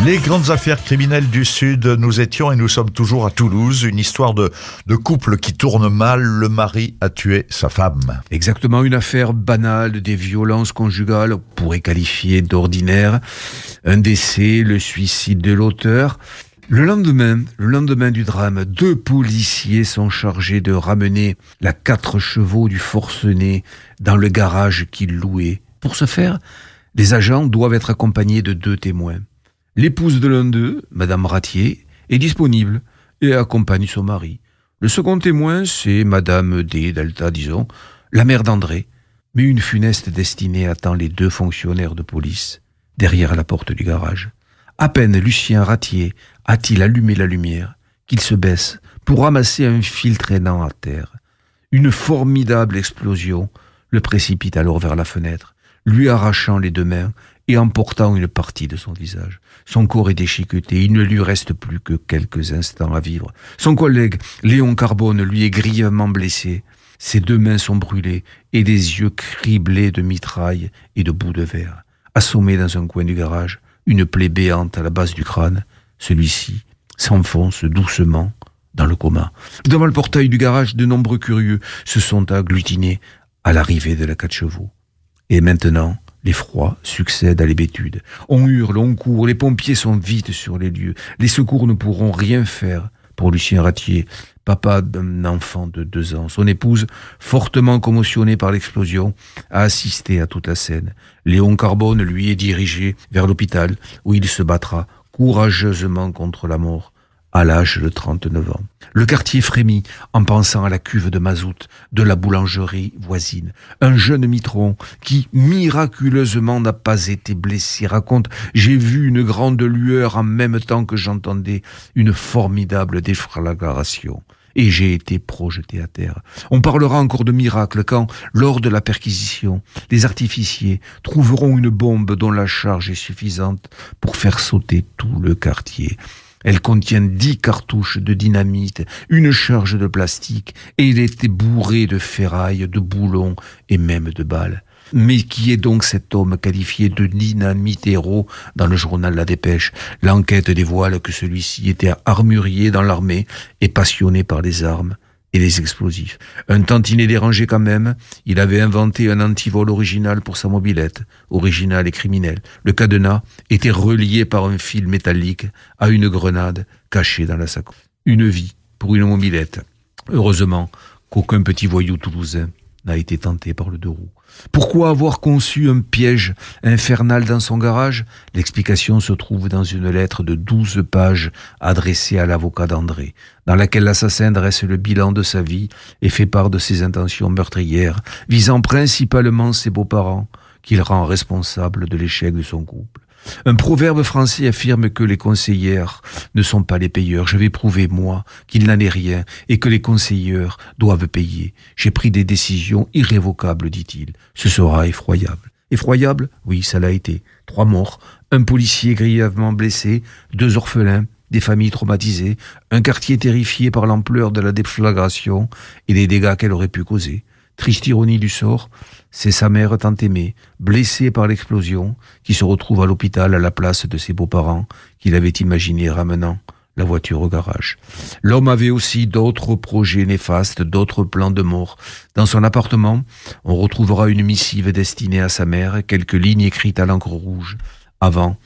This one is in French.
Les grandes affaires criminelles du Sud, nous étions et nous sommes toujours à Toulouse. Une histoire de couple qui tourne mal. Le mari a tué sa femme. Exactement, une affaire banale des violences conjugales, on pourrait qualifier d'ordinaire. Un décès, le suicide de l'auteur. Le lendemain du drame, 2 policiers sont chargés de ramener la 4 chevaux du forcené dans le garage qu'ils louaient. Pour ce faire, les agents doivent être accompagnés de 2 témoins. L'épouse de l'un d'eux, Madame Ratier, est disponible et accompagne son mari. Le second témoin, c'est Madame D, Delta, disons, la mère d'André. Mais une funeste destinée attend les 2 fonctionnaires de police derrière la porte du garage. À peine Lucien Ratier a-t-il allumé la lumière qu'il se baisse pour ramasser un fil traînant à terre. Une formidable explosion le précipite alors vers la fenêtre, lui arrachant les 2 mains et emportant une partie de son visage. Son corps est déchiqueté, il ne lui reste plus que quelques instants à vivre. Son collègue, Léon Carbone, lui est grièvement blessé. Ses 2 mains sont brûlées et des yeux criblés de mitraille et de bouts de verre. Assommé dans un coin du garage, une plaie béante à la base du crâne, celui-ci s'enfonce doucement dans le coma. Devant le portail du garage, de nombreux curieux se sont agglutinés à l'arrivée de la 4 chevaux. Et maintenant, l'effroi succède à l'hébétude. On hurle, on court, les pompiers sont vite sur les lieux. Les secours ne pourront rien faire pour Lucien Ratier, papa d'un enfant de 2 ans. Son épouse, fortement commotionnée par l'explosion, a assisté à toute la scène. Léon Carbone, lui, est dirigé vers l'hôpital où il se battra courageusement contre la mort à l'âge de 39 ans. Le quartier frémit en pensant à la cuve de mazout de la boulangerie voisine. Un jeune mitron qui, miraculeusement, n'a pas été blessé, raconte « J'ai vu une grande lueur en même temps que j'entendais une formidable déflagration. Et j'ai été projeté à terre. » On parlera encore de miracle quand, lors de la perquisition, les artificiers trouveront une bombe dont la charge est suffisante pour faire sauter tout le quartier. Elle contient 10 cartouches de dynamite, une charge de plastique, et il était bourré de ferraille, de boulons et même de balles. Mais qui est donc cet homme qualifié de dynamitéro dans le journal La Dépêche? L'enquête dévoile que celui-ci était armurier dans l'armée et passionné par les armes et les explosifs. Un tantinet dérangé quand même, il avait inventé un antivol original pour sa mobilette, original et criminel. Le cadenas était relié par un fil métallique à une grenade cachée dans la sacoche. Une vie pour une mobilette. Heureusement qu'aucun petit voyou toulousain n'a été tenté par le 2 roues. Pourquoi avoir conçu un piège infernal dans son garage? L'explication se trouve dans une lettre de 12 pages adressée à l'avocat d'André, dans laquelle l'assassin dresse le bilan de sa vie et fait part de ses intentions meurtrières, visant principalement ses beaux-parents, qu'il rend responsables de l'échec de son couple. Un proverbe français affirme que les conseillères ne sont pas les payeurs. Je vais prouver, moi, qu'il n'en est rien et que les conseilleurs doivent payer. J'ai pris des décisions irrévocables, dit-il. Ce sera effroyable. Effroyable? Oui, ça l'a été. 3 morts, un policier grièvement blessé, 2 orphelins, des familles traumatisées, un quartier terrifié par l'ampleur de la déflagration et les dégâts qu'elle aurait pu causer. Triste ironie du sort, c'est sa mère tant aimée, blessée par l'explosion, qui se retrouve à l'hôpital à la place de ses beaux-parents qu'il avait imaginé ramenant la voiture au garage. L'homme avait aussi d'autres projets néfastes, d'autres plans de mort. Dans son appartement, on retrouvera une missive destinée à sa mère, quelques lignes écrites à l'encre rouge, avant